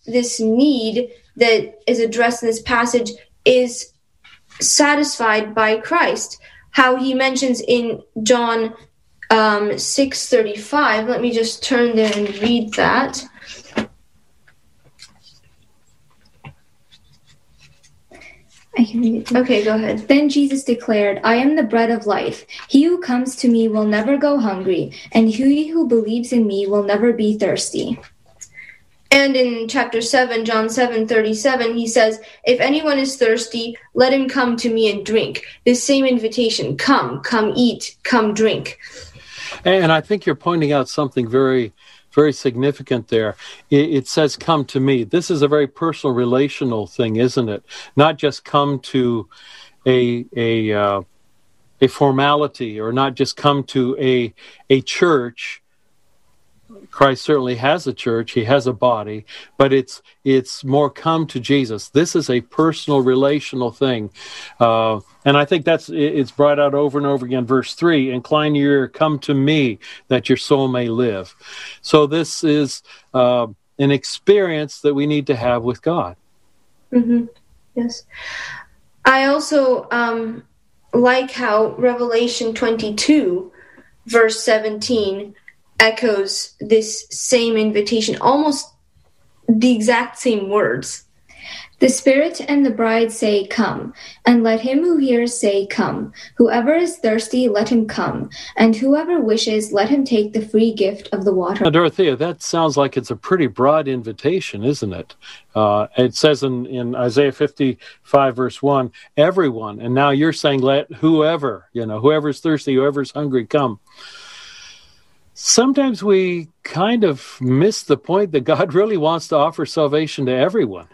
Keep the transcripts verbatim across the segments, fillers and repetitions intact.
this need that is addressed in this passage is satisfied by Christ. How he mentions in John um, six thirty-five. Let me just turn there and read that. I can read it too. Okay, go ahead. Then Jesus declared, I am the bread of life. He who comes to me will never go hungry, and he who believes in me will never be thirsty. And in chapter seven, John seven thirty-seven, he says, if anyone is thirsty, let him come to me and drink. This same invitation, come, come eat, come drink. And I think you're pointing out something very, very significant there. It, it says, come to me. This is a very personal, relational thing, isn't it? Not just come to a a uh, a formality, or not just come to a a church. Christ certainly has a church, he has a body, but it's it's more come to Jesus. This is a personal, relational thing. Uh, and I think that's it's brought out over and over again. Verse three, incline your ear, come to me, that your soul may live. So this is uh, an experience that we need to have with God. Mm-hmm. Yes. I also um, like how Revelation twenty-two, verse seventeen, echoes this same invitation, almost the exact same words. The Spirit and the bride say, come, and let him who hears say, come. Whoever is thirsty, let him come, and whoever wishes, let him take the free gift of the water. Now, Dorothea, that sounds like it's a pretty broad invitation, isn't it? Uh, it says in, in Isaiah fifty-five, verse one, everyone, and now you're saying let whoever, you know, whoever's thirsty, whoever's hungry, come. Sometimes we kind of miss the point that God really wants to offer salvation to everyone.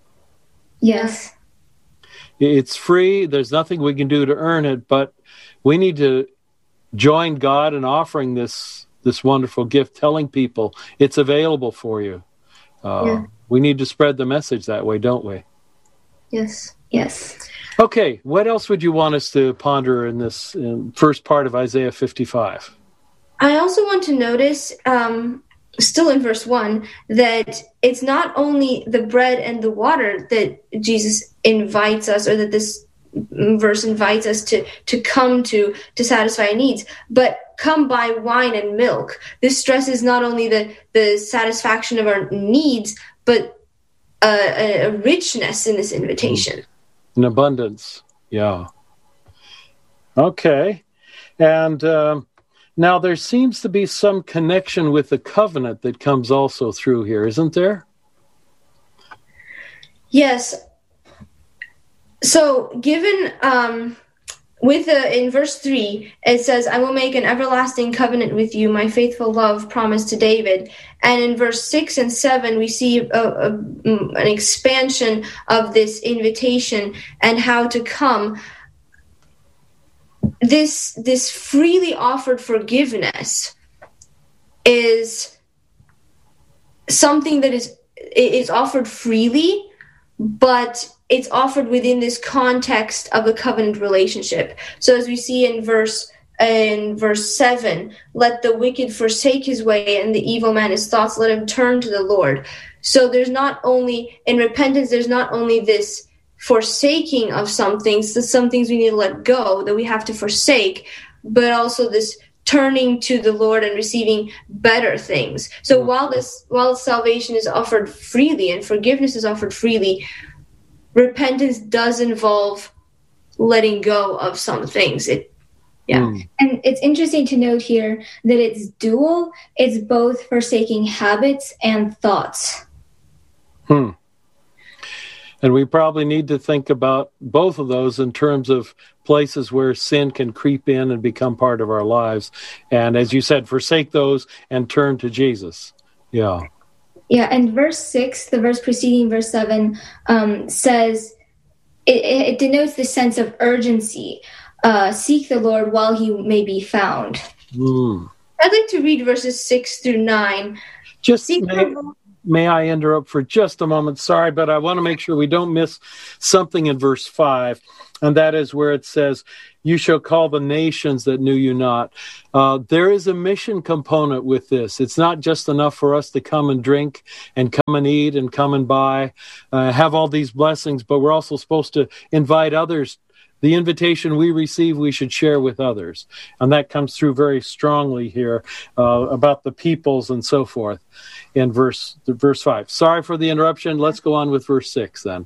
Yes. It's free. There's nothing we can do to earn it, but we need to join God in offering this this wonderful gift, telling people it's available for you. Uh, yeah. We need to spread the message that way, don't we? Yes. Yes. Okay, what else would you want us to ponder in this in first part of Isaiah fifty-five? I also want to notice, um, still in verse one, that it's not only the bread and the water that Jesus invites us, or that this verse invites us to, to come to, to satisfy our needs, but come buy wine and milk. This stresses not only the, the satisfaction of our needs, but a, a richness in this invitation. An abundance, yeah. Okay, and... Um, Now, there seems to be some connection with the covenant that comes also through here, isn't there? Yes. So, given um, with the, in verse three, it says, I will make an everlasting covenant with you, my faithful love promised to David. And in verse six and seven, we see a, a, an expansion of this invitation and how to come. This this freely offered forgiveness is something that is is offered freely, but it's offered within this context of the covenant relationship. So as we see in verse in verse seven, let the wicked forsake his way and the evil man his thoughts, let him turn to the Lord. So there's not only, in repentance, there's not only this forsaking of some things, that some things we need to let go, that we have to forsake, but also this turning to the Lord and receiving better things. So mm-hmm. while this, while salvation is offered freely and forgiveness is offered freely, repentance does involve letting go of some things. It, yeah. Mm. And it's interesting to note here that it's dual. It's both forsaking habits and thoughts. Hmm. And we probably need to think about both of those in terms of places where sin can creep in and become part of our lives. And as you said, forsake those and turn to Jesus. Yeah. Yeah, and verse six, the verse preceding verse seven, um, says, it, it denotes the sense of urgency. Uh, seek the Lord while he may be found. Mm. I'd like to read verses six through nine. Just seek may, the Lord. May I interrupt for just a moment? Sorry, but I want to make sure we don't miss something in verse five. and that is where it says, you shall call the nations that knew you not. Uh, there is a mission component with this. It's not just enough for us to come and drink and come and eat and come and buy, uh, have all these blessings, but we're also supposed to invite others. The invitation we receive, we should share with others. And that comes through very strongly here uh, about the peoples and so forth in verse, verse five. Sorry for the interruption. Let's go on with verse six then.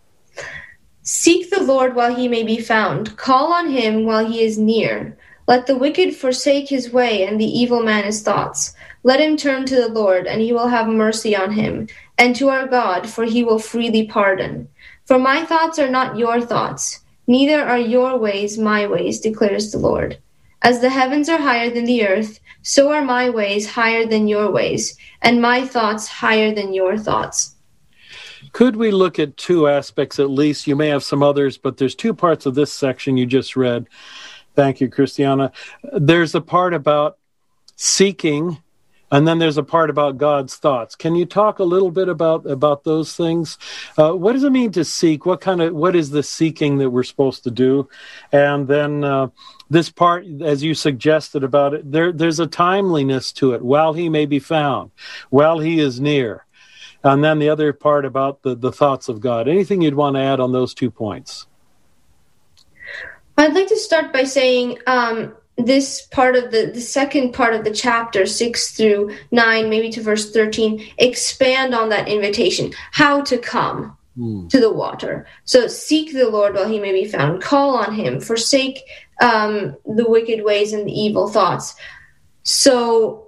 Seek the Lord while he may be found. Call on him while he is near. Let the wicked forsake his way, and the evil man his thoughts. Let him turn to the Lord, and he will have mercy on him, and to our God, for he will freely pardon. For my thoughts are not your thoughts, neither are your ways my ways, declares the Lord. As the heavens are higher than the earth, so are my ways higher than your ways, and my thoughts higher than your thoughts. Could we look at two aspects at least? You may have some others, but there's two parts of this section you just read. Thank you, Christiana. There's a part about seeking, and then there's a part about God's thoughts. Can you talk a little bit about, about those things? Uh, what does it mean to seek? What kind of what is the seeking that we're supposed to do? And then uh, this part, as you suggested about it, there, there's a timeliness to it. While he may be found, while he is near. And then the other part about the, the thoughts of God. Anything you'd want to add on those two points? I'd like to start by saying um, this part of the, the second part of the chapter, six through nine, maybe to verse thirteen, expand on that invitation, how to come mm. to the water. So seek the Lord while he may be found. Call on him. Forsake um, the wicked ways and the evil thoughts. So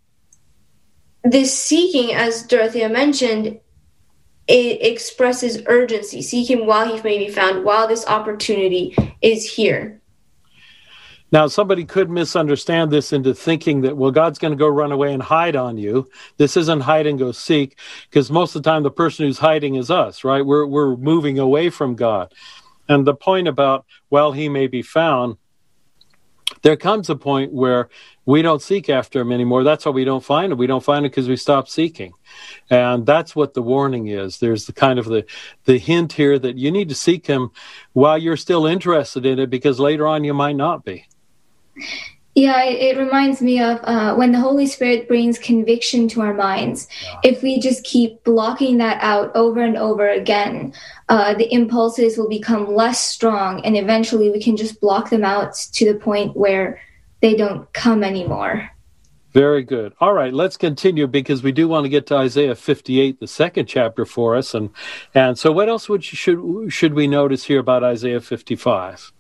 this seeking, as Dorothea mentioned, it expresses urgency. Seek him while he may be found, while this opportunity is here. Now, somebody could misunderstand this into thinking that, well, God's going to go run away and hide on you. This isn't hide and go seek, because most of the time the person who's hiding is us, right? We're we're moving away from God. And the point about, while he may be found, there comes a point where we don't seek after him anymore. That's why we don't find him. We don't find him because we stop seeking. And that's what the warning is. There's the kind of the, the hint here that you need to seek him while you're still interested in it, because later on you might not be. Yeah, it, it reminds me of uh, when the Holy Spirit brings conviction to our minds. Yeah. If we just keep blocking that out over and over again, uh, the impulses will become less strong, and eventually we can just block them out to the point where they don't come anymore. Very good. All right, let's continue, because we do want to get to Isaiah fifty-eight, the second chapter for us. And and so what else would you, should should we notice here about Isaiah fifty-five?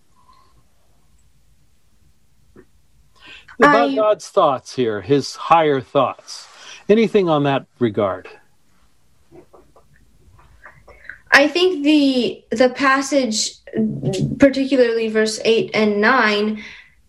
About I, God's thoughts here, his higher thoughts. Anything on that regard? I think the the passage, particularly verse eight and nine,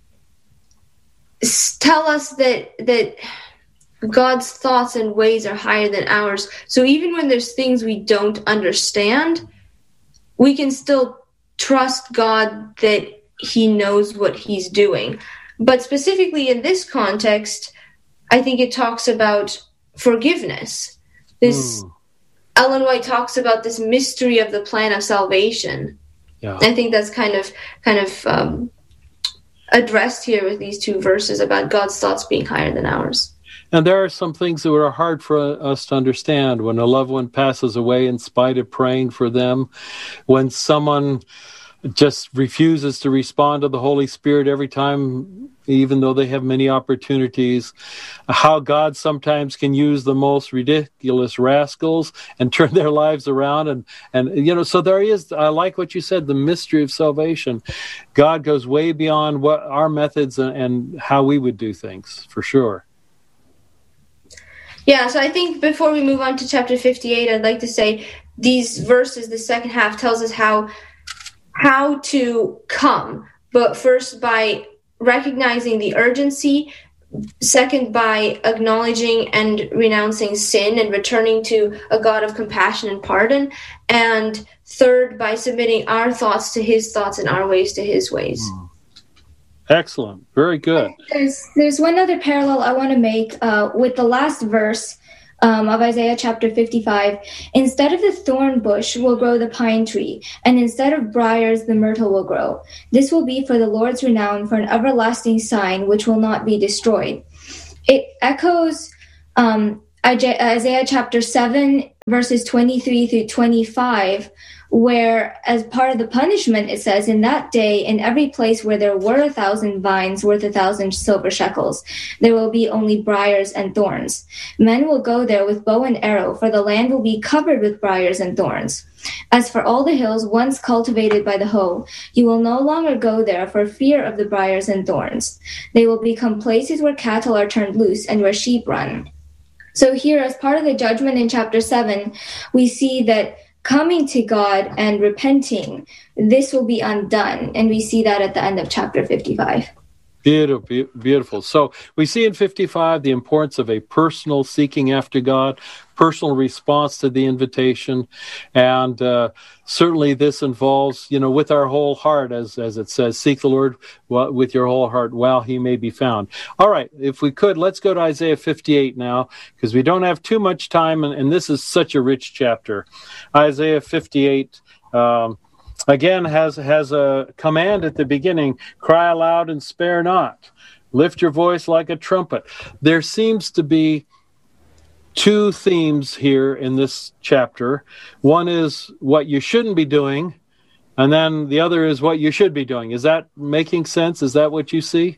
tell us that that God's thoughts and ways are higher than ours. So even when there's things we don't understand, we can still trust God that he knows what he's doing. But specifically in this context, I think it talks about forgiveness. This mm. Ellen White talks about this mystery of the plan of salvation. Yeah. I think that's kind of kind of um, addressed here with these two verses about God's thoughts being higher than ours. And there are some things that are hard for us to understand. When a loved one passes away in spite of praying for them, when someone just refuses to respond to the Holy Spirit every time, even though they have many opportunities, how God sometimes can use the most ridiculous rascals and turn their lives around. And, and you know, so there is, I like what you said, the mystery of salvation. God goes way beyond what our methods and, and how we would do things, for sure. Yeah, so I think before we move on to chapter fifty-eight, I'd like to say these verses, the second half, tells us how how to come, but first by recognizing the urgency, second by acknowledging and renouncing sin and returning to a God of compassion and pardon, and third by submitting our thoughts to his thoughts and our ways to his ways. Excellent. Very good. There's there's one other parallel I want to make uh, with the last verse. um, of Isaiah chapter fifty-five, instead of the thorn bush will grow the pine tree, and instead of briars the myrtle will grow. This will be for the Lord's renown, for an everlasting sign which will not be destroyed. It echoes um, Isaiah chapter seven, verses twenty-three through twenty-five, where as part of the punishment, it says, in that day, in every place where there were a thousand vines worth a thousand silver shekels, there will be only briars and thorns. Men will go there with bow and arrow, for the land will be covered with briars and thorns. As for all the hills once cultivated by the hoe, you will no longer go there for fear of the briars and thorns. They will become places where cattle are turned loose and where sheep run. So here, as part of the judgment in chapter seven, we see that coming to God and repenting, this will be undone. And we see that at the end of chapter fifty-five. Beautiful, beautiful. So we see in fifty-five the importance of a personal seeking after God, personal response to the invitation, and uh, certainly this involves, you know, with our whole heart, as as it says, seek the Lord with your whole heart while he may be found. All right, if we could, let's go to Isaiah fifty-eight now, because we don't have too much time, and, and this is such a rich chapter. Isaiah fifty-eight, um, again, has has a command at the beginning, cry aloud and spare not. Lift your voice like a trumpet. There seems to be two themes here in this chapter. One is what you shouldn't be doing, and then the other is what you should be doing. Is that making sense? Is that what you see?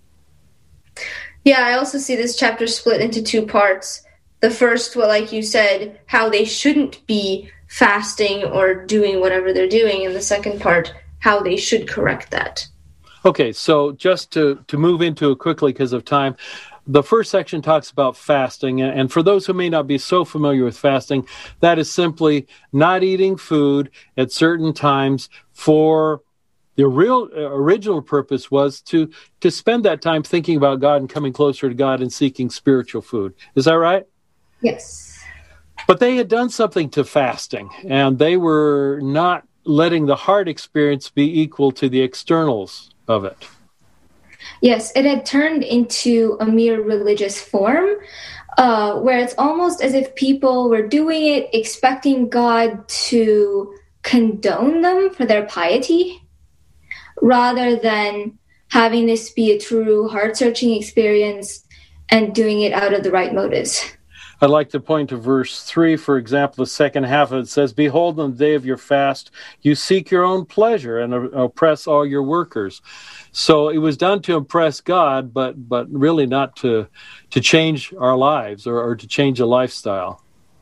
Yeah, I also see this chapter split into two parts. The first, well, like you said, how they shouldn't be fasting or doing whatever they're doing, and the second part, how they should correct that. Okay, so just to, to move into it quickly because of time, the first section talks about fasting, and for those who may not be so familiar with fasting, that is simply not eating food at certain times for the real original purpose was to, to spend that time thinking about God and coming closer to God and seeking spiritual food. Is that right? Yes. But they had done something to fasting, and they were not letting the heart experience be equal to the externals of it. Yes, it had turned into a mere religious form, uh, where it's almost as if people were doing it expecting God to condone them for their piety, rather than having this be a true heart-searching experience and doing it out of the right motives. I'd like to point to verse three, for example. The second half of it says, behold, on the day of your fast, you seek your own pleasure and oppress all your workers. So it was done to impress God, but but really not to to change our lives or, or to change a lifestyle.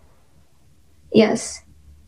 Yes.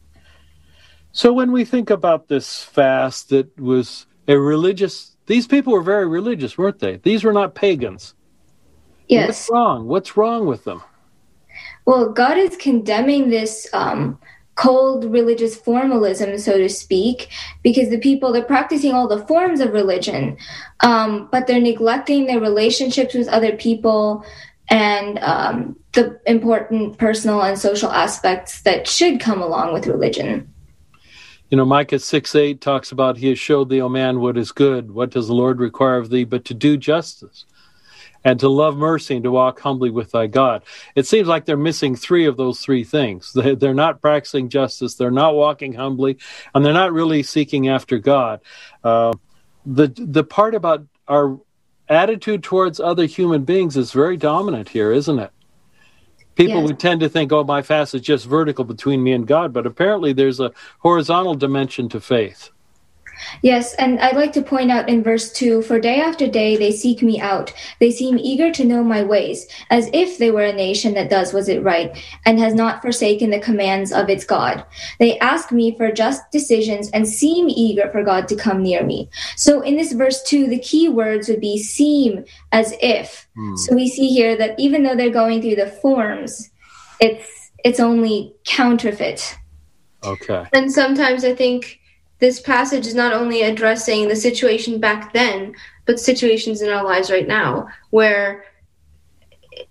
So when we think about this fast that was a religious, these people were very religious, weren't they? These were not pagans. Yes. What's wrong? What's wrong with them? Well, God is condemning this um, cold religious formalism, so to speak, because the people, they're practicing all the forms of religion, um, but they're neglecting their relationships with other people and um, the important personal and social aspects that should come along with religion. You know, Micah six eight talks about, he has showed thee, O man, what is good. What does the Lord require of thee but to do justice and to love mercy and to walk humbly with thy God? It seems like they're missing three of those three things. They're not practicing justice, they're not walking humbly, and they're not really seeking after God. Uh, the the part about our attitude towards other human beings is very dominant here, isn't it? People Yes. would tend to think, oh, my fast is just vertical between me and God, but apparently there's a horizontal dimension to faith. Yes, and I'd like to point out in verse two, for day after day they seek me out. They seem eager to know my ways, as if they were a nation that does what is right and has not forsaken the commands of its God. They ask me for just decisions and seem eager for God to come near me. So in this verse two, the key words would be seem, as if. Hmm. So we see here that even though they're going through the forms, it's it's only counterfeit. Okay. And sometimes I think this passage is not only addressing the situation back then, but situations in our lives right now, where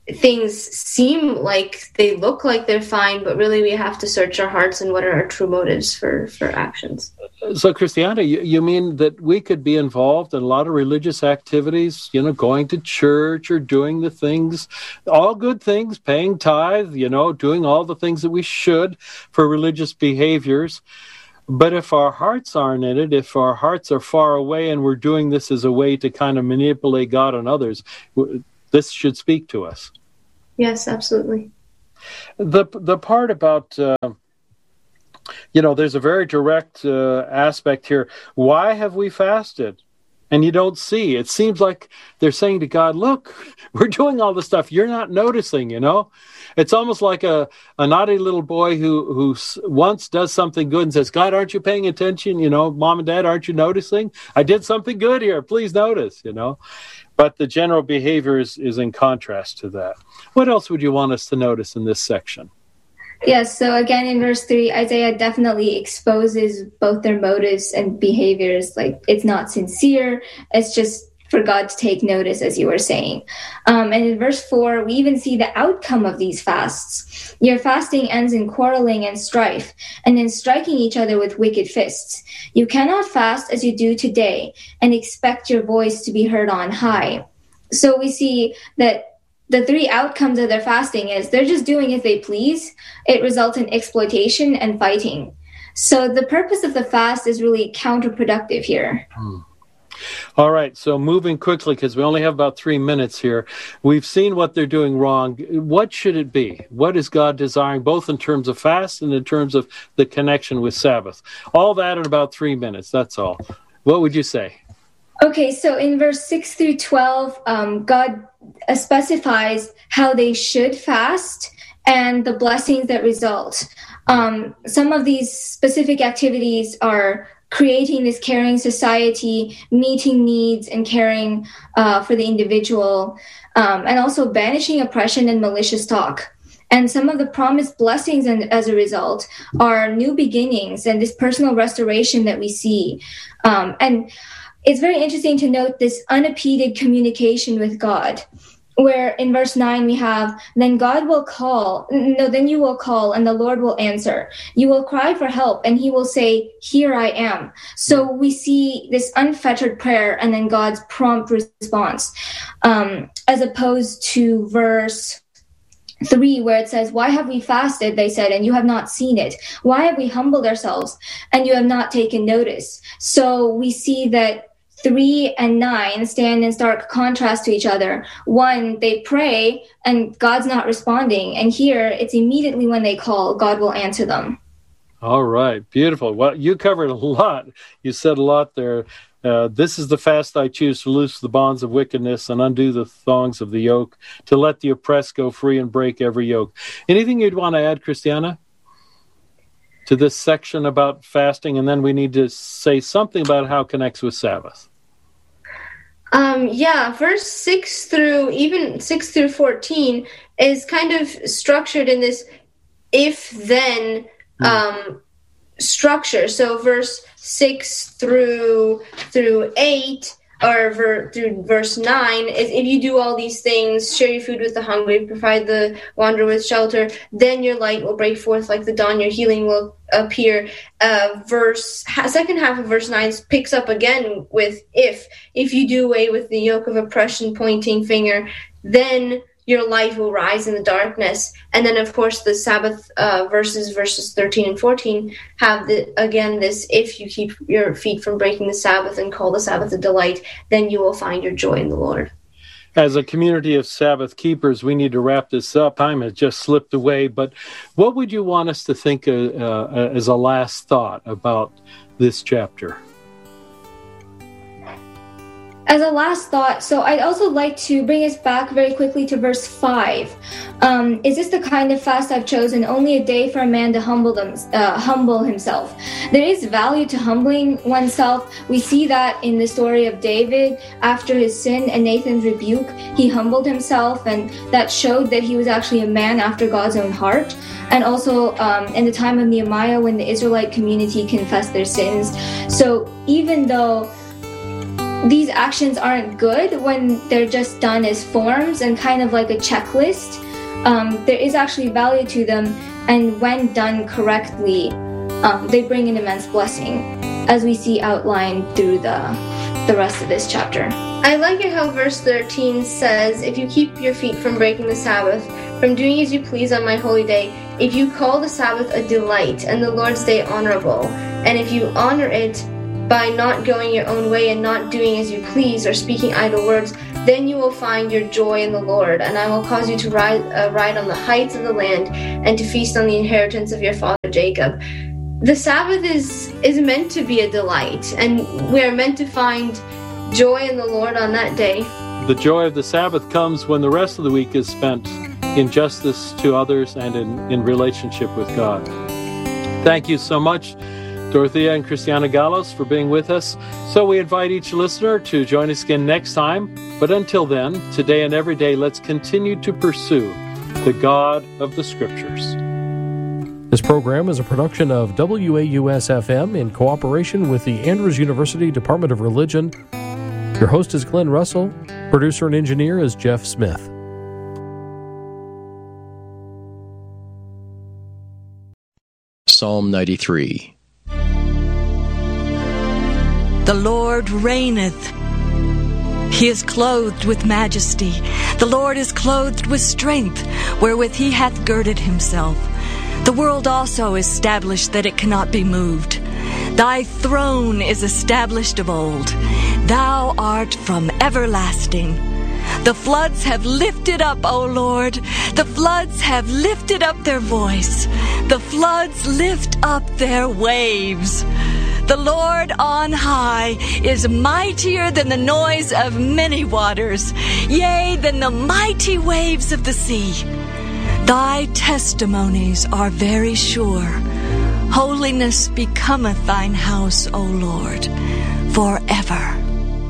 things seem like they look like they're fine, but really we have to search our hearts and what are our true motives for, for actions. So, Christiana, you, you mean that we could be involved in a lot of religious activities, you know, going to church or doing the things, all good things, paying tithe, you know, doing all the things that we should for religious behaviors. But if our hearts aren't in it, if our hearts are far away and we're doing this as a way to kind of manipulate God and others, this should speak to us. Yes, absolutely. The the part about, uh, you know, there's a very direct uh, aspect here. Why have we fasted? And you don't see. It seems like they're saying to God, look, we're doing all this stuff. You're not noticing, you know. It's almost like a, a naughty little boy who, who once does something good and says, God, aren't you paying attention? You know, Mom and Dad, aren't you noticing? I did something good here. Please notice, you know. But the general behavior is, is in contrast to that. What else would you want us to notice in this section? Yes, so again in verse three, Isaiah definitely exposes both their motives and behaviors. Like, it's not sincere, it's just for God to take notice, as you were saying. Um, and in verse four, we even see the outcome of these fasts. Your fasting ends in quarreling and strife, and in striking each other with wicked fists. You cannot fast as you do today and expect your voice to be heard on high. So we see that the three outcomes of their fasting is they're just doing as they please. It results in exploitation and fighting. So the purpose of the fast is really counterproductive here. Hmm. All right, so moving quickly, because we only have about three minutes here. We've seen what they're doing wrong. What should it be? What is God desiring, both in terms of fast and in terms of the connection with Sabbath? All that in about three minutes, that's all. What would you say? Okay, so in verse six through twelve, um, God uh, specifies how they should fast and the blessings that result. Um, some of these specific activities are creating this caring society, meeting needs and caring uh, for the individual, um, and also banishing oppression and malicious talk. And some of the promised blessings and as a result are new beginnings and this personal restoration that we see. Um, and it's very interesting to note this unimpeded communication with God, where in verse nine we have, then God will call, no, then you will call and the Lord will answer. You will cry for help and he will say, here I am. So we see this unfettered prayer and then God's prompt response, um, as opposed to verse three, where it says, why have we fasted, they said, and you have not seen it? Why have we humbled ourselves and you have not taken notice? So we see that three and nine stand in stark contrast to each other. One, they pray and God's not responding. And here, it's immediately when they call, God will answer them. All right. Beautiful. Well, you covered a lot. You said a lot there. Uh, this is the fast I choose, to loose the bonds of wickedness and undo the thongs of the yoke, to let the oppressed go free and break every yoke. Anything you'd want to add, Christiana, to this section about fasting? And then we need to say something about how it connects with Sabbath. Um, yeah, verse six through even six through fourteen is kind of structured in this if-then um, structure. So verse six through through eight, or ver, through verse nine, is if you do all these things, share your food with the hungry, provide the wanderer with shelter, then your light will break forth like the dawn, your healing will appear. Uh, verse second half of verse nine picks up again with if. If you do away with the yoke of oppression, pointing finger, then your light will rise in the darkness. And then, of course, the Sabbath uh, verses, verses thirteen and fourteen, have, the, again, this, if you keep your feet from breaking the Sabbath and call the Sabbath a delight, then you will find your joy in the Lord. As a community of Sabbath keepers, we need to wrap this up. Time has just slipped away. But what would you want us to think uh, uh, as a last thought about this chapter? As a last thought, so I'd also like to bring us back very quickly to verse five. Um, is this the kind of fast I've chosen? Only a day for a man to humble them, uh, humble himself. There is value to humbling oneself. We see that in the story of David. After his sin and Nathan's rebuke, he humbled himself, and that showed that he was actually a man after God's own heart. And also um, in the time of Nehemiah, when the Israelite community confessed their sins. So even though these actions aren't good when they're just done as forms and kind of like a checklist. Um, there is actually value to them, and when done correctly, um, they bring an immense blessing, as we see outlined through the the rest of this chapter. I like it how verse thirteen says, if you keep your feet from breaking the Sabbath, from doing as you please on my holy day, if you call the Sabbath a delight and the Lord's day honorable, and if you honor it by not going your own way and not doing as you please or speaking idle words, then you will find your joy in the Lord, and I will cause you to ride, uh, ride on the heights of the land and to feast on the inheritance of your father Jacob. The Sabbath is, is meant to be a delight, and we are meant to find joy in the Lord on that day. The joy of the Sabbath comes when the rest of the week is spent in justice to others and in, in relationship with God. Thank you so much, Dorothea and Christiana Gallos, for being with us. So we invite each listener to join us again next time. But until then, today and every day, let's continue to pursue the God of the Scriptures. This program is a production of W A U S F M in cooperation with the Andrews University Department of Religion. Your host is Glenn Russell. Producer and engineer is Jeff Smith. Psalm ninety-three. The Lord reigneth. He is clothed with majesty. The Lord is clothed with strength, wherewith he hath girded himself. The world also is established that it cannot be moved. Thy throne is established of old. Thou art from everlasting. The floods have lifted up, O Lord. The floods have lifted up their voice. The floods lift up their waves. The Lord on high is mightier than the noise of many waters, yea, than the mighty waves of the sea. Thy testimonies are very sure. Holiness becometh thine house, O Lord, forever.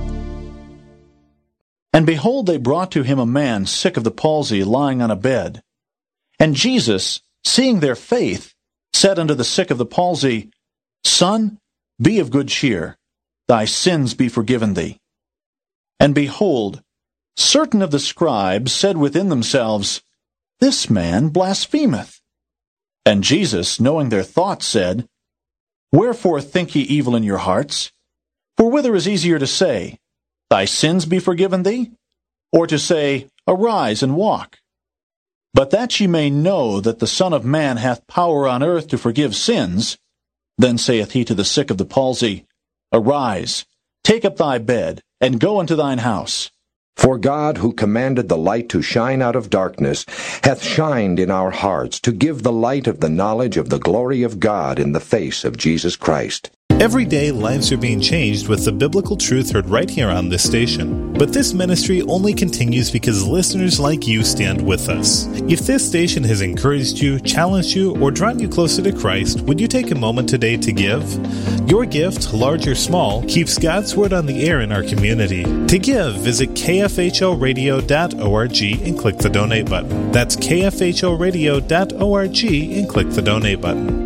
And behold, they brought to him a man sick of the palsy, lying on a bed. And Jesus, seeing their faith, said unto the sick of the palsy, Son, be of good cheer, thy sins be forgiven thee. And behold, certain of the scribes said within themselves, This man blasphemeth. And Jesus, knowing their thoughts, said, Wherefore think ye evil in your hearts? For whither is easier to say, Thy sins be forgiven thee? Or to say, Arise and walk? But that ye may know that the Son of Man hath power on earth to forgive sins, then saith he to the sick of the palsy, Arise, take up thy bed, and go into thine house. For God, who commanded the light to shine out of darkness, hath shined in our hearts to give the light of the knowledge of the glory of God in the face of Jesus Christ. Every day, lives are being changed with the biblical truth heard right here on this station. But this ministry only continues because listeners like you stand with us. If this station has encouraged you, challenged you, or drawn you closer to Christ, would you take a moment today to give? Your gift, large or small, keeps God's Word on the air in our community. To give, visit k f h o radio dot org and click the donate button. That's k f h o radio dot org and click the donate button.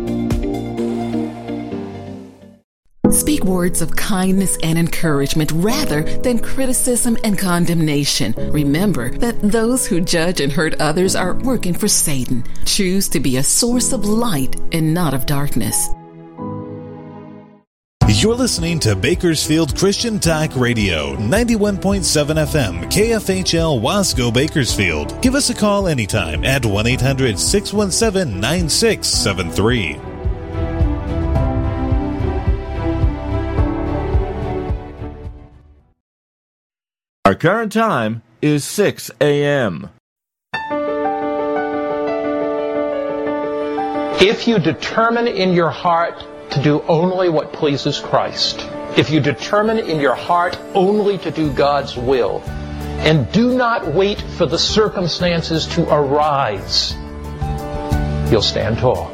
Speak words of kindness and encouragement rather than criticism and condemnation. Remember that those who judge and hurt others are working for Satan. Choose to be a source of light and not of darkness. You're listening to Bakersfield Christian Talk Radio, ninety-one point seven F M, K F H L Wasco Bakersfield. Give us a call anytime at one eight hundred six one seven nine six seven three. Our current time is six a.m. If you determine in your heart to do only what pleases Christ, if you determine in your heart only to do God's will, and do not wait for the circumstances to arise, you'll stand tall.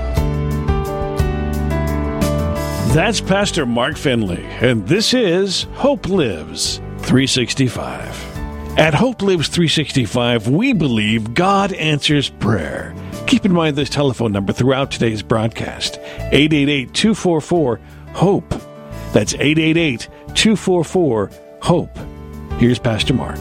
That's Pastor Mark Finley, and this is Hope Lives three sixty-five. At Hope Lives three sixty-five, we believe God answers prayer. Keep in mind this telephone number throughout today's broadcast, eight eight eight, two four four, HOPE. That's eight eight eight, two four four, hope. Here's Pastor Mark.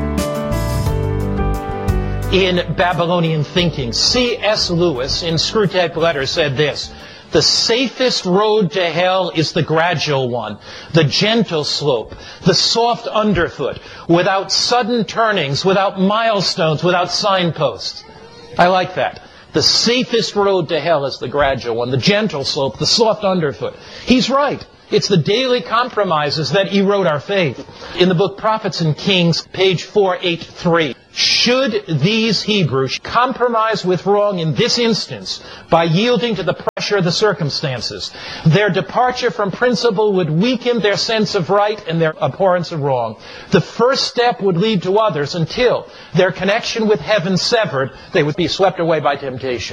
In Babylonian thinking, C S Lewis, in Screwtape Letters, said this: the safest road to hell is the gradual one, the gentle slope, the soft underfoot, without sudden turnings, without milestones, without signposts. I like that. The safest road to hell is the gradual one, the gentle slope, the soft underfoot. He's right. It's the daily compromises that erode our faith. In the book Prophets and Kings, page four eighty-three, should these Hebrews compromise with wrong in this instance by yielding to the pressure of the circumstances, their departure from principle would weaken their sense of right and their abhorrence of wrong. The first step would lead to others until, their connection with heaven severed, they would be swept away by temptation.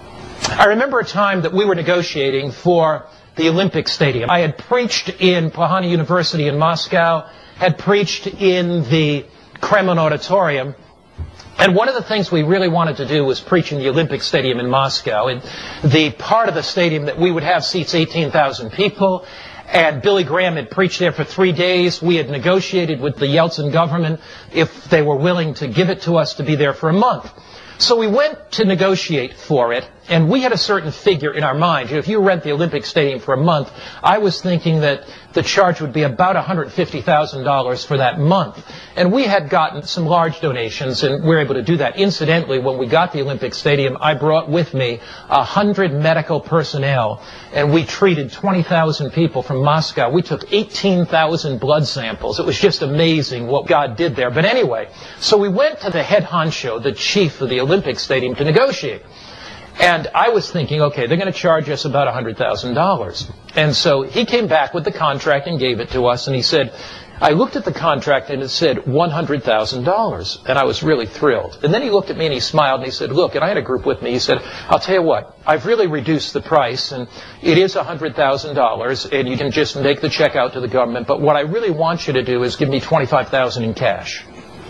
I remember a time that we were negotiating for the Olympic Stadium. I had preached in Pohana University in Moscow, had preached in the Kremlin Auditorium, and one of the things we really wanted to do was preach in the Olympic Stadium in Moscow. And the part of the stadium that we would have seats eighteen thousand people, and Billy Graham had preached there for three days. We had negotiated with the Yeltsin government if they were willing to give it to us to be there for a month. So we went to negotiate for it, and we had a certain figure in our mind. You know, if you rent the Olympic Stadium for a month, I was thinking that the charge would be about one hundred fifty thousand dollars for that month. And we had gotten some large donations, and we were able to do that. Incidentally, when we got the Olympic Stadium, I brought with me one hundred medical personnel, and we treated twenty thousand people from Moscow. We took eighteen thousand blood samples. It was just amazing what God did there. But anyway, so we went to the head honcho, the chief of the Olympic Stadium, to negotiate. And I was thinking, okay, they're going to charge us about one hundred thousand dollars. And so he came back with the contract and gave it to us, and he said, I looked at the contract and it said one hundred thousand dollars, and I was really thrilled. And then he looked at me and he smiled and he said, look, and I had a group with me, he said, I'll tell you what, I've really reduced the price, and it is one hundred thousand dollars, and you can just make the check out to the government, but what I really want you to do is give me twenty-five thousand dollars in cash.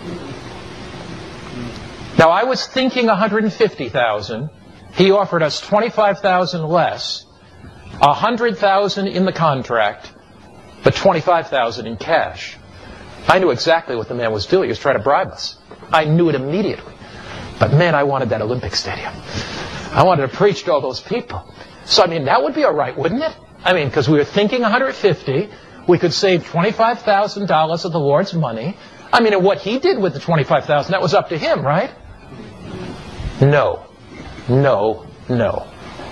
Now, I was thinking one hundred fifty thousand dollars. He offered us twenty-five thousand dollars less, one hundred thousand dollars in the contract, but twenty-five thousand dollars in cash. I knew exactly what the man was doing. He was trying to bribe us. I knew it immediately. But man, I wanted that Olympic Stadium. I wanted to preach to all those people. So, I mean, that would be all right, wouldn't it? I mean, because we were thinking one hundred fifty thousand dollars. We could save twenty-five thousand dollars of the Lord's money. I mean, and what he did with the twenty-five thousand dollars, that was up to him, right? No. No, no.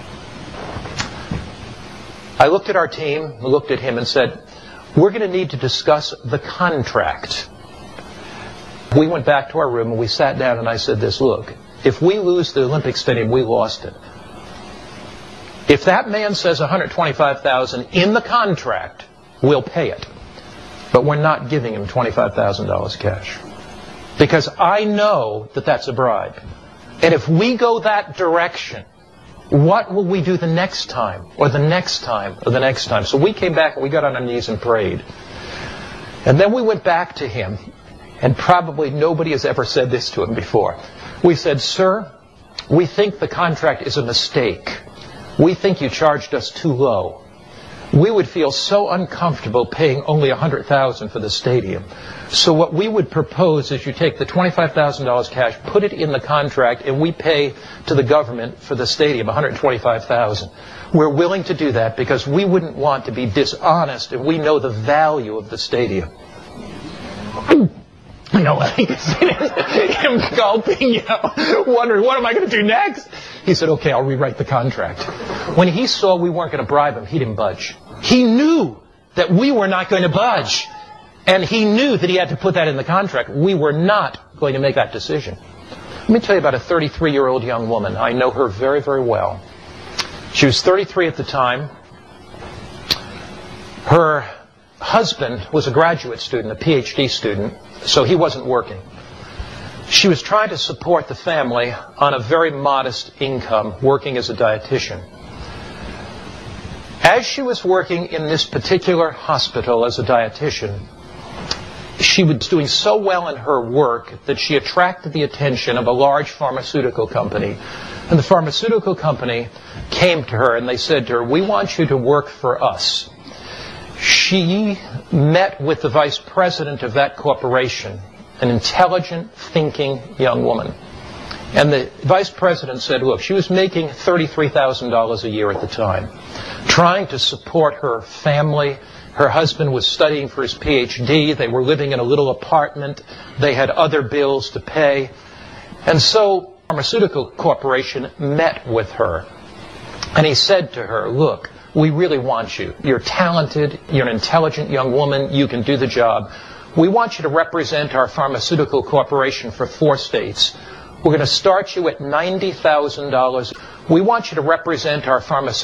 I looked at our team, looked at him and said, we're going to need to discuss the contract. We went back to our room and we sat down and I said this, look, if we lose the Olympic Stadium, we lost it. If that man says one hundred twenty-five thousand dollars in the contract, we'll pay it. But we're not giving him twenty-five thousand dollars cash. Because I know that that's a bribe. And if we go that direction, what will we do the next time, or the next time, or the next time? So we came back and we got on our knees and prayed. And then we went back to him, and probably nobody has ever said this to him before. We said, sir, we think the contract is a mistake. We think you charged us too low. We would feel so uncomfortable paying only one hundred thousand dollars for the stadium. So what we would propose is you take the twenty-five thousand dollars cash, put it in the contract, and we pay to the government for the stadium one hundred twenty-five thousand dollars. We're willing to do that because we wouldn't want to be dishonest, and we know the value of the stadium. You know, I can see him gulping, you know, wondering, what am I going to do next? He said, okay, I'll rewrite the contract. When he saw we weren't going to bribe him, he didn't budge. He knew that we were not going to budge. And he knew that he had to put that in the contract. We were not going to make that decision. Let me tell you about a thirty-three-year-old young woman. I know her very, very well. She was thirty-three at the time. Her husband was a graduate student, a P H D student, so he wasn't working. She was trying to support the family on a very modest income, working as a dietitian. As she was working in this particular hospital as a dietitian, she was doing so well in her work that she attracted the attention of a large pharmaceutical company. And the pharmaceutical company came to her and they said to her, we want you to work for us. She she met with the vice president of that corporation, an intelligent, thinking young woman. And the vice president said, look, she was making thirty-three thousand dollars a year at the time, trying to support her family. Her husband was studying for his P H D. They were living in a little apartment. They had other bills to pay. And so the pharmaceutical corporation met with her. And he said to her, look, we really want you. You're talented. You're an intelligent young woman. You can do the job. We want you to represent our pharmaceutical corporation for four states. We're going to start you at ninety thousand dollars. We want you to represent our pharmaceutical